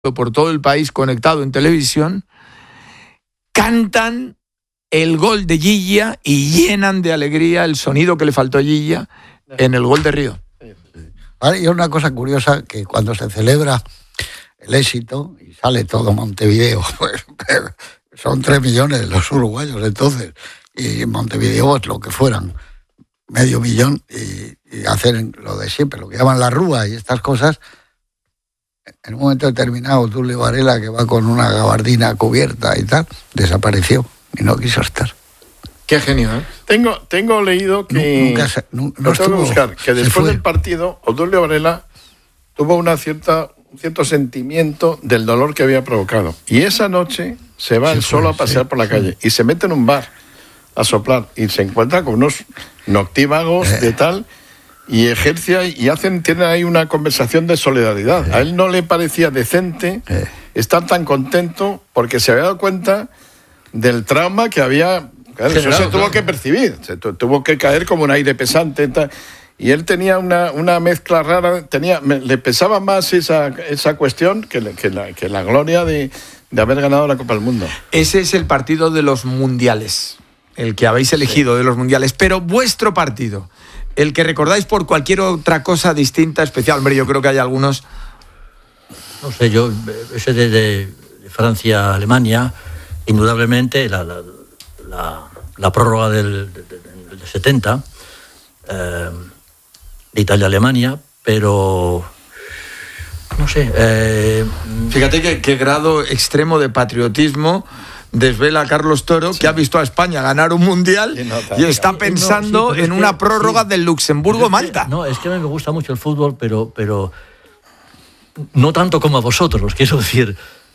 por todo el país conectado en televisión, cantan el gol de Gilla y llenan de alegría el sonido que le faltó a Gilla en el gol de Río. Vale, y una cosa curiosa, que cuando se celebra el éxito y sale todo Montevideo, pues son 3 millones los uruguayos entonces, y en Montevideo pues, lo que fueran, 500.000, y hacen lo de siempre, lo que llaman la rúa y estas cosas. En un momento determinado, Tulio Varela, que va con una gabardina cubierta y tal, desapareció y no quiso estar. Qué genio, ¿eh? Tengo leído que... No estuvo, buscar, que después del partido, Tulio Varela tuvo un cierto sentimiento del dolor que había provocado. Y esa noche se va él solo a pasear por la calle y se mete en un bar a soplar y se encuentra con unos noctívagos de tal... y ejerce y tienen ahí una conversación de solidaridad. A él no le parecía decente estar tan contento porque se había dado cuenta del trauma que había. Claro, eso se tuvo que percibir, se tuvo que caer como un aire pesante. Y él tenía una mezcla rara, le pesaba más esa cuestión que la gloria de haber ganado la Copa del Mundo. Ese es el partido de los mundiales, el que habéis elegido de los mundiales, pero vuestro partido, el que recordáis por cualquier otra cosa distinta, especial. Hombre, yo creo que hay algunos. No sé, yo, ese de Francia-Alemania, indudablemente la prórroga del 70, de Italia-Alemania, pero no sé. Fíjate qué grado extremo de patriotismo desvela a Carlos Toro, que ha visto a España ganar un mundial y está pensando en una prórroga del Luxemburgo-Malta. No, es que a mí me gusta mucho el fútbol, pero no tanto como a vosotros, quiero decir,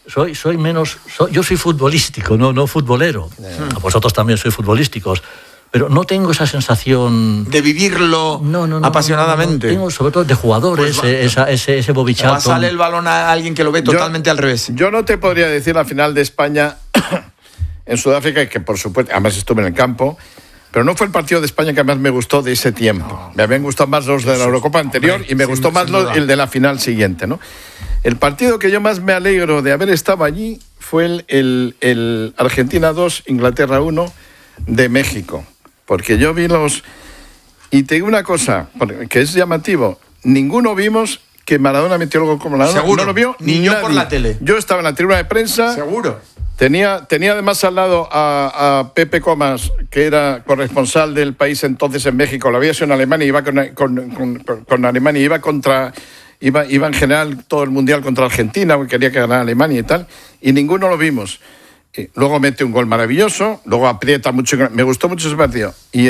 yo soy futbolístico, no futbolero. A vosotros también sois futbolísticos, pero no tengo esa sensación de vivirlo apasionadamente. No, tengo sobre todo de jugadores, pues ese Bobby Charlton. Sale el balón a alguien que lo ve totalmente al revés. Yo no te podría decir la final de España en Sudáfrica, que por supuesto, además estuve en el campo, pero no fue el partido de España que más me gustó de ese tiempo. No. Me habían gustado más los de la Eurocopa anterior y me gustó más el de la final siguiente, ¿no? El partido que yo más me alegro de haber estado allí fue el Argentina 2, Inglaterra 1 de México. Porque yo vi y te digo una cosa, que es llamativo, ninguno vimos que Maradona metió el gol como Maradona. Seguro, no lo vio ni yo por la tele. Yo estaba en la tribuna de prensa. Seguro. Tenía además al lado a Pepe Comas, que era corresponsal del país entonces en México, lo había sido en Alemania, iba con Alemania, iba en general todo el mundial contra Argentina, porque quería que ganara Alemania y tal, y ninguno lo vimos. Luego mete un gol maravilloso, luego aprieta mucho, me gustó mucho ese partido.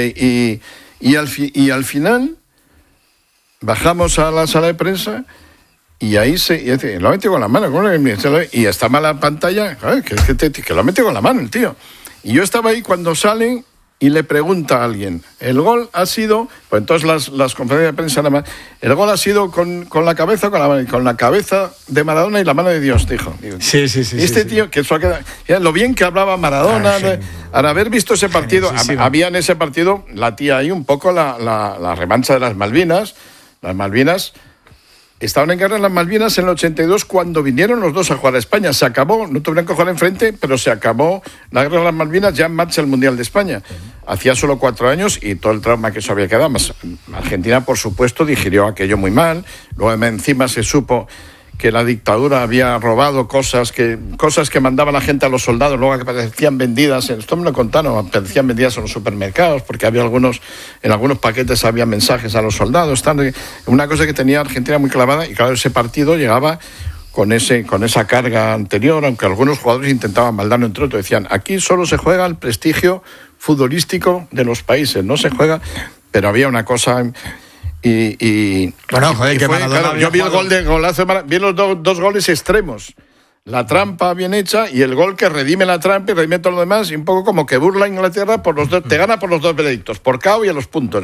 Y al final bajamos a la sala de prensa y ahí lo ha metido con la mano, y está mala la pantalla, que lo ha metido con la mano el tío. Y yo estaba ahí cuando salen y le pregunta a alguien, el gol ha sido, pues entonces las conferencias de prensa nada más, el gol ha sido con la cabeza, con la cabeza de Maradona y la mano de Dios, dijo. Sí. Tío, que eso ha quedado, lo bien que hablaba Maradona, al haber visto ese partido, había en ese partido, la tía ahí un poco la revancha de las Malvinas. Las Malvinas estaban en guerra en las Malvinas en el 82 cuando vinieron los dos a jugar a España. Se acabó, no tuvieron que jugar enfrente, pero se acabó la guerra de las Malvinas, ya en marcha el Mundial de España. Hacía solo 4 años y todo el trauma que eso había quedado. Más Argentina, por supuesto, digirió aquello muy mal. Luego encima se supo que la dictadura había robado cosas que mandaba la gente a los soldados, luego que parecían vendidas, esto me lo contaron, parecían vendidas en los supermercados, porque había en algunos paquetes había mensajes a los soldados, una cosa que tenía Argentina muy clavada, y claro, ese partido llegaba con esa carga anterior, aunque algunos jugadores intentaban maldarlo entre otros, decían, aquí solo se juega el prestigio futbolístico de los países, no se juega, pero había una cosa... Bueno, joder, que claro, yo vi el golazo, vi los dos goles extremos. La trampa bien hecha y el gol que redime la trampa y redime todo lo demás, y un poco como que burla a Inglaterra por los dos, te gana por los dos veredictos, por KO y a los puntos.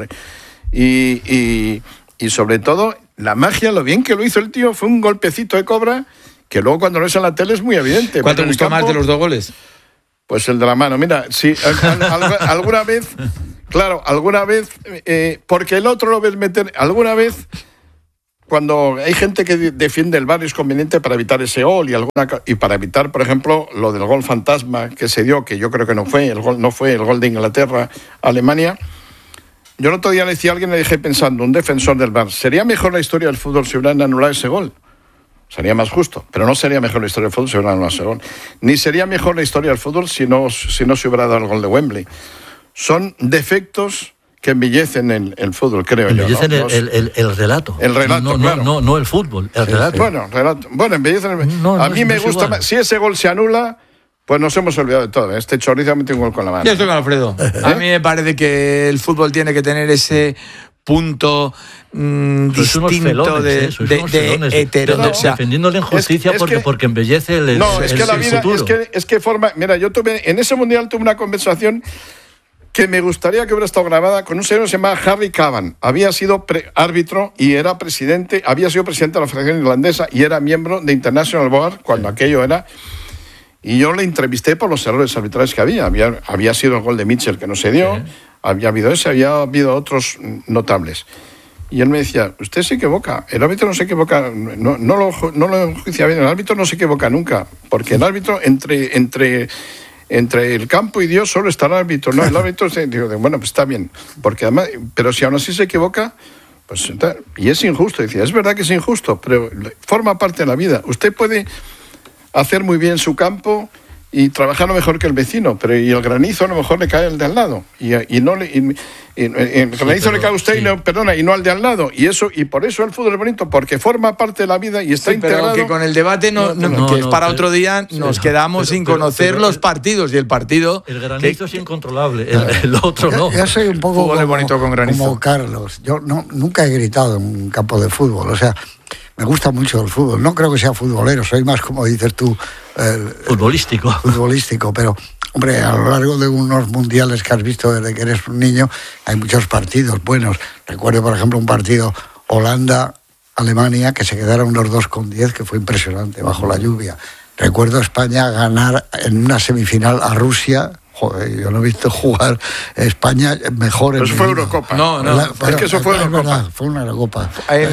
Y sobre todo, la magia, lo bien que lo hizo el tío, fue un golpecito de cobra que luego cuando lo ves en la tele es muy evidente. ¿Cuál te gustó más de los 2 goles? Pues el de la mano. Mira, si alguna vez... Claro, alguna vez, porque el otro lo ves meter, alguna vez cuando hay gente que defiende el VAR es conveniente para evitar ese gol y para evitar, por ejemplo, lo del gol fantasma que se dio, que yo creo que no fue el gol de Inglaterra a Alemania. Yo el otro día le decía a alguien, le dije pensando, un defensor del VAR, ¿sería mejor la historia del fútbol si hubieran anulado ese gol? Sería más justo, pero no sería mejor la historia del fútbol si hubieran anulado ese gol. Ni sería mejor la historia del fútbol si no se hubiera dado el gol de Wembley. Son defectos que embellecen el fútbol, creo yo. Embellecen el relato. El relato, claro. No el fútbol, el relato. Bueno, relato. Bueno, embellecen a mí me gusta más. Si ese gol se anula, pues nos hemos olvidado de todo. Este chorizo ha metido un gol con la mano. Yo estoy con Alfredo. A mí me parece que el fútbol tiene que tener ese punto distinto de heterodoxia. Defendiendo la injusticia porque embellece el no, es que la vida futuro. es que forma. Mira, yo en ese mundial tuve una conversación que me gustaría que hubiera estado grabada con un señor que se llamaba Harry Cavan. Había sido árbitro y era presidente, había sido presidente de la Federación Irlandesa y era miembro de International Board cuando aquello era. Y yo le entrevisté por los errores arbitrales que había. Había sido el gol de Mitchell que no se dio, había habido otros notables. Y él me decía, usted se equivoca, el árbitro no se equivoca, no lo enjuicia bien, el árbitro no se equivoca nunca, porque el árbitro entre el campo y Dios solo está el árbitro, no, el árbitro digo, bueno, pues está bien, porque además, pero si aún así se equivoca, pues y es injusto, decía, es verdad que es injusto, pero forma parte de la vida. Usted puede hacer muy bien su campo y trabajarlo mejor que el vecino, pero y el granizo a lo mejor le cae al de al lado y el granizo le cae a usted y no al de al lado, y por eso el fútbol es bonito, porque forma parte de la vida y está integrado. Pero que con el debate que es para otro día nos quedamos sin conocer los partidos y el partido. El granizo es incontrolable, el otro no. Yo soy un poco como Carlos. Yo nunca he gritado en un campo de fútbol, o sea, me gusta mucho el fútbol. No creo que sea futbolero, soy más, como dices tú, futbolístico, pero hombre, a lo largo de unos mundiales que has visto desde que eres un niño, hay muchos partidos buenos. Recuerdo, por ejemplo, un partido Holanda-Alemania, que se quedaron los 2-10, que fue impresionante, bajo la lluvia. Recuerdo España ganar en una semifinal a Rusia. Joder, yo no he visto jugar España mejor. Pues fue Eurocopa. Es que eso fue Eurocopa. Verdad, fue una Eurocopa.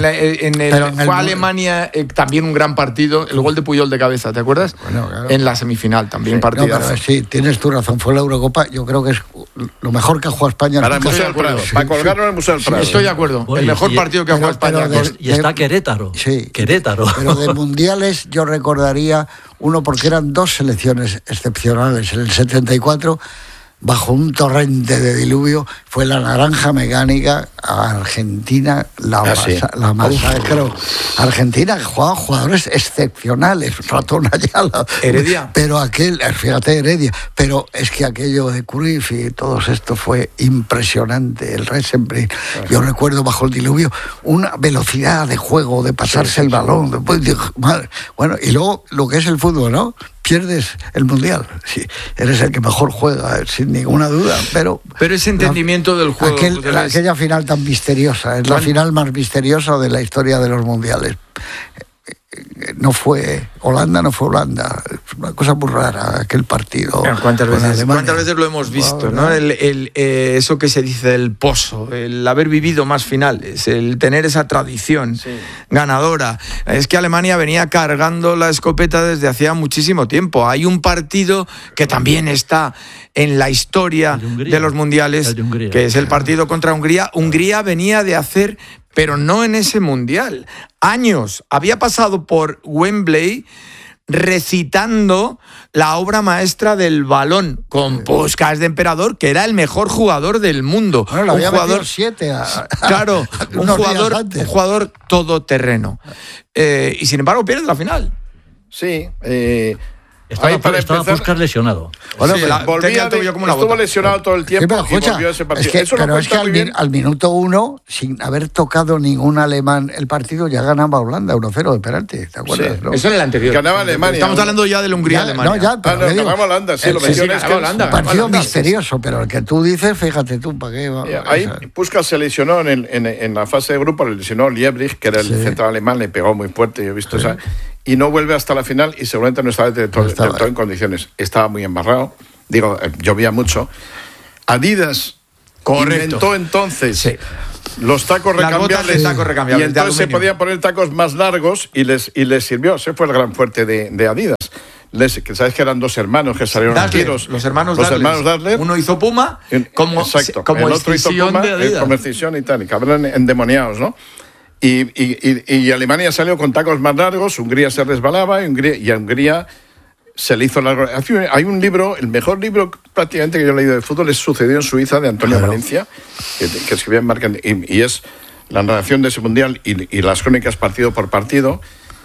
Fue Alemania también un gran partido, el gol de Puyol de cabeza, ¿te acuerdas? Bueno, claro. En la semifinal también partidazo. Sí, tienes tu razón, fue la Eurocopa. Yo creo que es lo mejor que ha jugado España. Para el Museo del Prado, para colgarlo en el Museo del Prado. Estoy de acuerdo, el mejor partido que ha jugado España. Y está Querétaro. Sí, Querétaro. Pero de mundiales yo recordaría uno, porque eran dos selecciones excepcionales. En el 74, bajo un torrente de diluvio, fue la naranja mecánica a Argentina, la masacró. Argentina jugaba jugadores excepcionales, Ratón Ayala. Heredia. Pero fíjate, Heredia, pero es que aquello de Cruyff y todo esto fue impresionante, el Resenbrink. Yo recuerdo bajo el diluvio una velocidad de juego, de pasarse el balón. Después, bueno, y luego lo que es el fútbol, ¿no? Pierdes el mundial, sí, eres el que mejor juega, sin ninguna duda, pero ese entendimiento del juego, aquella final tan misteriosa, es la final más misteriosa de la historia de los mundiales. No fue Holanda, es una cosa muy rara aquel partido. ¿Cuántas veces lo hemos visto, ¿no? Eso que se dice del pozo, el haber vivido más finales, el tener esa tradición ganadora. Es que Alemania venía cargando la escopeta desde hacía muchísimo tiempo. Hay un partido que también está en la historia de los mundiales, que es el partido contra Hungría. Hungría venía de hacer, pero no en ese mundial, años. Había pasado por Wembley recitando la obra maestra del balón con Puskás de emperador, que era el mejor jugador del mundo. Bueno, un jugador 7 claro, un jugador todoterreno. Y sin embargo pierde la final. Sí. Estaba Puskás lesionado. Bueno, sí, estuvo lesionado todo el tiempo, sí, pero, y volvió a ese partido. Es que al minuto 1, sin haber tocado ningún alemán el partido, ya ganaba Holanda 1-0 de penalti, ¿te acuerdas? Sí, ¿no? Eso en el anterior. Ganaba Alemania. Estamos hablando ya de Hungría-Alemania. Ganaba Holanda, sí, lo metió Holanda. Partido misterioso, pero el que tú dices, fíjate tú, ¿para qué? Ahí Puskás se lesionó en la fase de grupo, le lesionó Liebrich, que era el central alemán, le pegó muy fuerte, yo he visto esa... Y no vuelve hasta la final y seguramente no estaba del todo en condiciones. Estaba muy embarrado, llovía mucho. Adidas inventó entonces los tacos recambiables. Y entonces se podían poner tacos más largos y les sirvió. Ese fue el gran fuerte de Adidas. Que sabes que eran dos hermanos que salieron a tiros. Los hermanos Dassler. Uno hizo Puma, como el otro hizo Puma, como Excisión y tal, y que hablan endemoniados, ¿no? Y Alemania salió con tacos más largos, Hungría se resbalaba y a Hungría se le hizo largo. Hay un libro, el mejor libro prácticamente que yo he leído de fútbol es Sucedió en Suiza, de Antonio Valencia, que escribía en Marca, y es la narración de ese mundial y las crónicas partido por partido.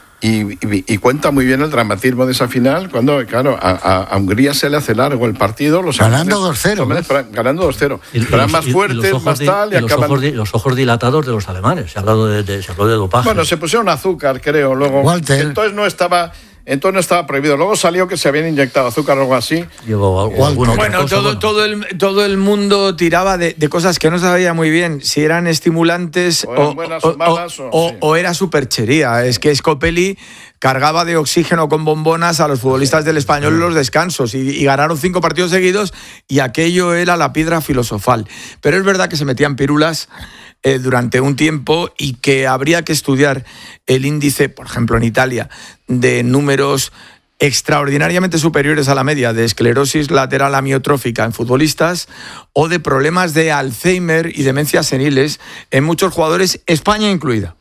Y cuenta muy bien el dramatismo de esa final, cuando, claro, a Hungría se le hace largo el partido. Ganando 2-0. Ganando 2-0. Eran más fuertes, más tal, y acaban... Los ojos dilatados de los alemanes. Se habló de dopaje. Bueno, se pusieron azúcar, creo, luego. Walter. Entonces no estaba prohibido. Luego salió que se habían inyectado azúcar o algo así. Bueno, todo el mundo tiraba de cosas que no sabía muy bien si eran estimulantes o era superchería. Es que Scopelli cargaba de oxígeno con bombonas a los futbolistas del Español en los descansos y ganaron 5 partidos seguidos y aquello era la piedra filosofal. Pero es verdad que se metían pirulas durante un tiempo y que habría que estudiar el índice, por ejemplo en Italia, de números extraordinariamente superiores a la media de esclerosis lateral amiotrófica en futbolistas o de problemas de Alzheimer y demencias seniles en muchos jugadores, España incluida.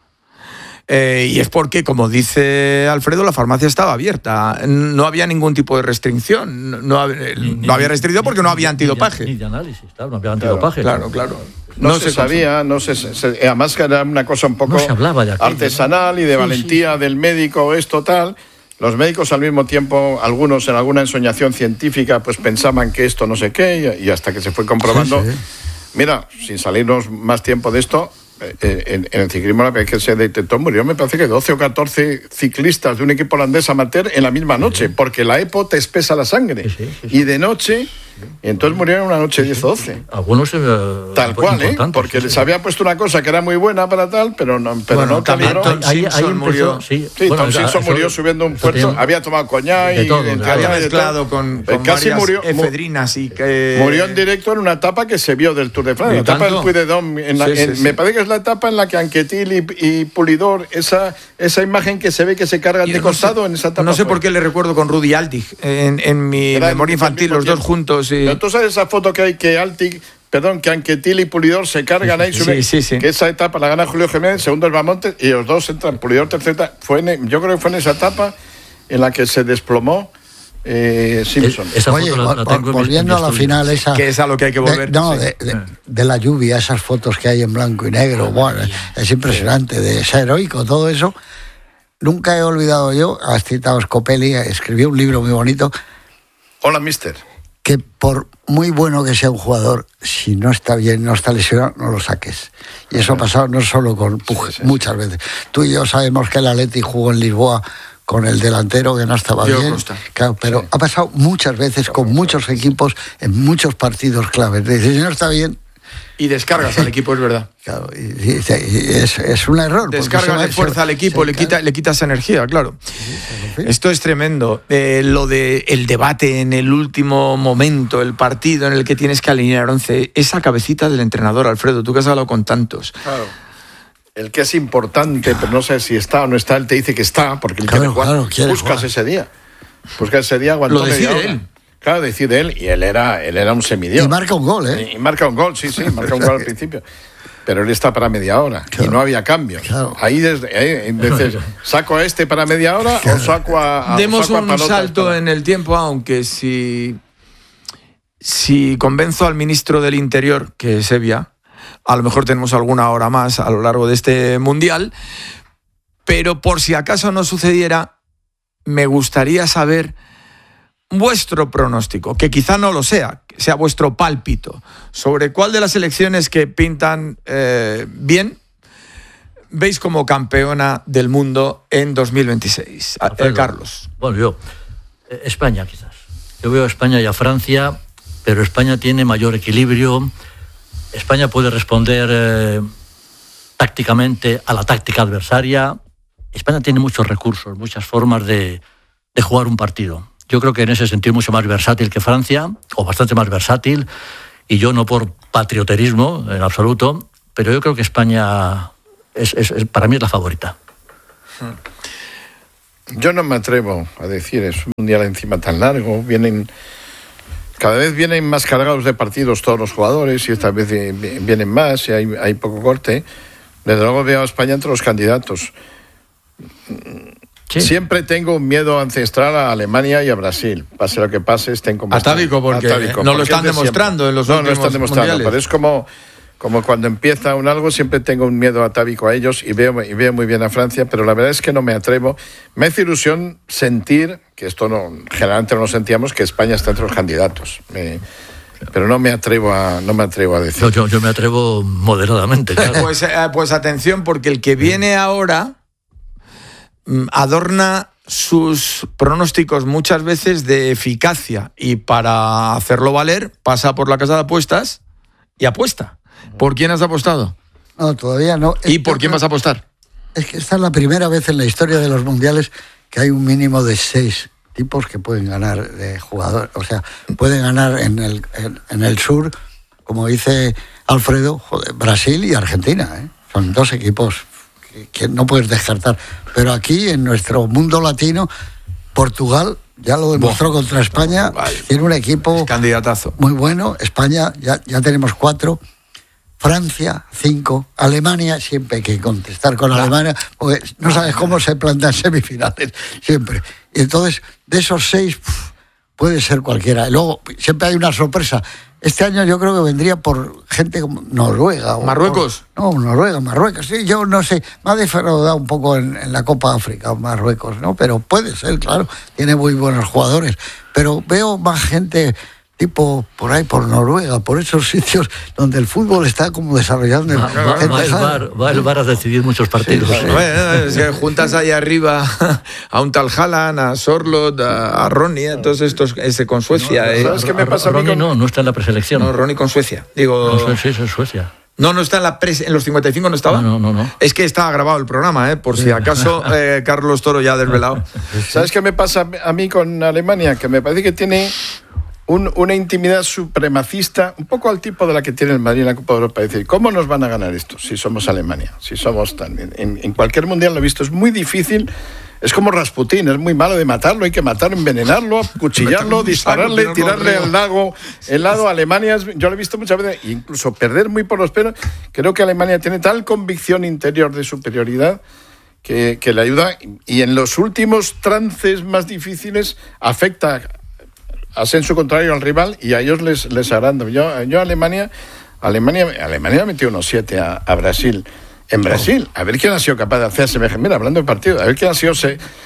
Y es porque, como dice Alfredo, la farmacia estaba abierta. No había ningún tipo de restricción. No había restricción porque no había antidopaje. Ni de análisis, claro, no había antidopaje. Claro. No se sabía, además que era una cosa un poco artesanal y de valentía del médico, esto tal. Los médicos al mismo tiempo, algunos en alguna ensoñación científica, pues pensaban que esto no sé qué, y hasta que se fue comprobando. Sí. Mira, sin salirnos más tiempo de esto, en el ciclismo la vez que se detectó murió, me parece que 12 o 14 ciclistas de un equipo holandés amateur en la misma noche, porque la EPO te espesa la sangre, y de noche... Y entonces murieron una noche 10 o 12. Algunos tal cual, porque les había puesto una cosa que era muy buena para tal, pero no también Tom Simpson murió. Tom Simpson murió subiendo un puerto, había tomado coñac y había mezclado con casi varias murió, efedrinas y murió en directo en una etapa que se vio del Tour de Francia, la etapa del Puy de Dôme, me parece que es la etapa en la que Anquetil y Pulidor, esa imagen que se ve que se cargan de costado en esa etapa. No sé por qué le recuerdo con Rudi Altig en mi memoria infantil, los dos juntos. Pero tú sabes esa foto que hay que Anquetil y Pulidor se cargan ahí, sí. Que esa etapa la gana Julio Jiménez, segundo es Bamontes, y los dos entran, Pulidor tercera. Yo creo que fue en esa etapa en la que se desplomó Simpson. Oye, volviendo a la final esa... Que es a lo que hay que volver. De la lluvia, esas fotos que hay en blanco y negro, bueno, es impresionante, de ser heroico, todo eso. Nunca he olvidado yo, has citado Scopelli, escribió un libro muy bonito. Hola, mister. Que por muy bueno que sea un jugador, si no está bien, no está lesionado, no lo saques. Y eso ha pasado no solo con Puig, muchas veces. Tú y yo sabemos que el Atleti jugó en Lisboa con el delantero que no estaba bien. Claro, pero ha pasado muchas veces con muchos equipos en muchos partidos claves. Dices, si no está bien... Y descargas al equipo, es verdad. Claro, y es un error. Descargas de fuerza al equipo, le quitas energía, claro. Esto es tremendo. Lo de el debate en el último momento, el partido en el que tienes que alinear 11, esa cabecita del entrenador, Alfredo, tú que has hablado con tantos. Claro. El que es importante, pero no sé si está o no está, él te dice que está, porque él quiere jugar. Buscas ese día. Buscas ese día, aguantó media hora. Él. Claro, decide él, y él era un semidios. Y marca un gol, ¿eh? Y marca un gol, sí, marca un gol al principio. Pero él está para media hora, y no había cambios. Claro. Ahí desde ¿saco a este para media hora o saco a Demos saco un salto en el tiempo, aunque si convenzo al ministro del Interior, que es Evia, a lo mejor tenemos alguna hora más a lo largo de este Mundial, pero por si acaso no sucediera, me gustaría saber vuestro pronóstico, que quizá no lo sea, que sea vuestro pálpito, sobre cuál de las elecciones que pintan bien veis como campeona del mundo en 2026. Carlos. Bueno, yo, España quizás. Yo veo a España y a Francia, pero España tiene mayor equilibrio. España puede responder tácticamente a la táctica adversaria. España tiene muchos recursos, muchas formas de jugar un partido. Yo creo que en ese sentido es mucho más versátil que Francia, o bastante más versátil, y yo no por patrioterismo en absoluto, yo creo que España para mí es la favorita. Yo no me atrevo a decir, es un mundial encima tan largo, cada vez vienen más cargados de partidos todos los jugadores y esta vez vienen más y hay poco corte. Desde luego veo a España entre los candidatos. Sí. Siempre tengo un miedo ancestral a Alemania y a Brasil. Pase lo que pase, estén como atávico, porque no lo están demostrando en los últimos mundiales. No lo están demostrando, pero es como cuando empieza algo, siempre tengo un miedo atávico a ellos y veo muy bien a Francia, pero la verdad es que no me atrevo. Me hace ilusión sentir, que esto generalmente no lo sentíamos, que España está entre los candidatos. Pero no me atrevo a decir. Yo me atrevo moderadamente, claro. Pues atención, porque el que viene ahora adorna sus pronósticos muchas veces de eficacia y para hacerlo valer pasa por la casa de apuestas y apuesta. ¿Por quién has apostado? No, todavía no. ¿Y por quién vas a apostar? Es que esta es la primera vez en la historia de los mundiales que hay un mínimo de 6 tipos que pueden ganar de jugador. O sea, pueden ganar en el sur, como dice Alfredo, Brasil y Argentina. Son 2 equipos que no puedes descartar. Pero aquí, en nuestro mundo latino, Portugal ya lo demostró contra España. Tiene un equipo es candidatazo muy bueno. España, ya tenemos 4. Francia, 5. Alemania, siempre hay que contestar con Alemania, porque no sabes cómo se plantean semifinales, siempre. Y entonces, de esos 6, puede ser cualquiera. Y luego, siempre hay una sorpresa. Este año yo creo que vendría por gente como Noruega. ¿Marruecos? Noruega, Marruecos. Sí, yo no sé. Me ha defraudado un poco en la Copa África, Marruecos, ¿no? Pero puede ser, claro. Tiene muy buenos jugadores. Pero veo más gente tipo por ahí, por Noruega, por esos sitios donde el fútbol está como desarrollando. Va el VAR a decidir muchos partidos. Sí. Bueno, es que juntas ahí arriba a un tal Haaland, a Sorloth, a Ronnie, todos estos con Suecia. ¿Sabes qué me pasa? Ronnie no está en la preselección. No, Ronnie con Suecia. Digo... No, sí, es en Suecia. No está en los 55, ¿no estaba? No. Es que estaba grabado el programa, por si acaso Carlos Toro ya ha desvelado. ¿Sabes qué me pasa a mí con Alemania? Que me parece que tiene una intimidad supremacista, un poco al tipo de la que tiene el Madrid en la Copa de Europa. Es decir, ¿cómo nos van a ganar esto si somos Alemania? Si somos en cualquier mundial lo he visto, es muy difícil. Es como Rasputín, es muy malo de matarlo, hay que matarlo, envenenarlo, cuchillarlo, dispararle, tirarle al lago. El lado Alemania, yo lo he visto muchas veces, incluso perder muy por los pelos. Creo que Alemania tiene tal convicción interior de superioridad que le ayuda, y en los últimos trances más difíciles afecta a su contrario al rival y a ellos les agranda. Yo Alemania ha metido unos 7 a Brasil. En Brasil, a ver quién ha sido capaz de hacer semejante. Mira, hablando de partido, a ver quién ha sido.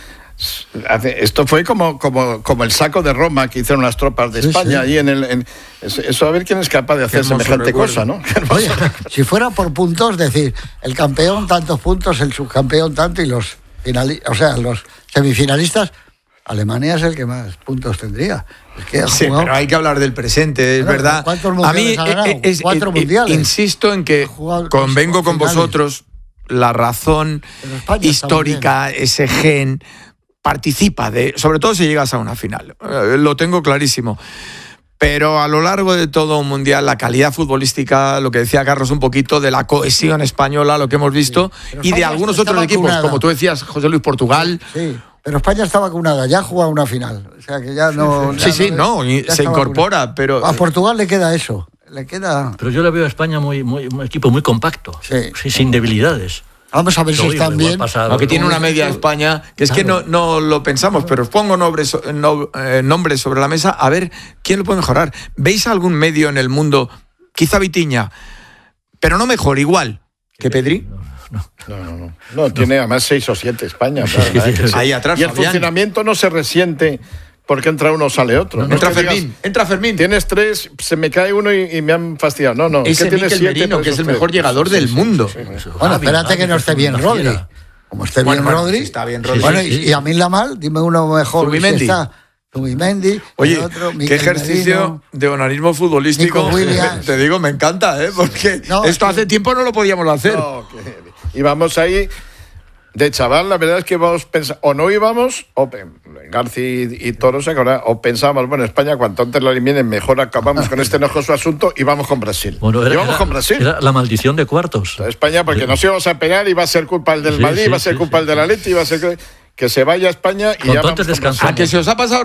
Esto fue como el saco de Roma que hicieron las tropas de España. Sí. Ahí eso, a ver quién es capaz de hacer semejante cosa, ¿no? Oye, si fuera por puntos, decir, el campeón tantos puntos, el subcampeón tanto y los semifinalistas, Alemania es el que más puntos tendría. Es que ha jugado... pero hay que hablar del presente, es verdad. ¿Cuántos mundiales ha ganado? 4 mundiales. Insisto en que convengo con vosotros, la razón histórica, ese gen, participa sobre todo si llegas a una final. Lo tengo clarísimo. Pero a lo largo de todo un mundial, la calidad futbolística, lo que decía Carlos un poquito, de la cohesión española, lo que hemos visto, y de algunos otros equipos, como tú decías, José Luis, Portugal. Sí. Pero España está vacunada, ya ha jugado una final. O sea que ya no. Se incorpora, pero. A Portugal le queda eso. Pero yo le veo a España un equipo muy compacto, sí, sin debilidades. Vamos a ver si están bien. Aunque tiene una media España, que es que no lo pensamos, pero os pongo nombres sobre la mesa, a ver quién lo puede mejorar. ¿Veis algún medio en el mundo, quizá Vitinha, pero no mejor, igual que Pedri? No, tiene además 6 o 7 España. Ahí atrás, y el funcionamiento no se resiente porque entra uno o sale otro. Entra Fermín. Tienes 3, se me cae uno y me han fastidiado. No. Ese Mikel Merino, que es el mejor llegador del mundo. Bueno, espérate que no esté bien Rodri. Como esté bien Rodri. Está bien Rodri. Bueno, y a mí la mal, dime uno mejor. Zubimendi. Oye, qué ejercicio de onanismo futbolístico. Te digo, me encanta, porque esto hace tiempo no lo podíamos hacer. Y vamos ahí. de chaval, la verdad es que vamos pensando, o no íbamos, o García y Torosa, o pensábamos, bueno, España, cuanto antes la eliminen, mejor acabamos con este enojoso asunto y vamos con Brasil. Bueno, con Brasil. Era la maldición de cuartos. España, porque nos íbamos a pegar y va a ser culpa el del Madrid, va a ser culpa el del Atleti, va a ser que se vaya a España y ya vamos descansamos. A que se os ha pasado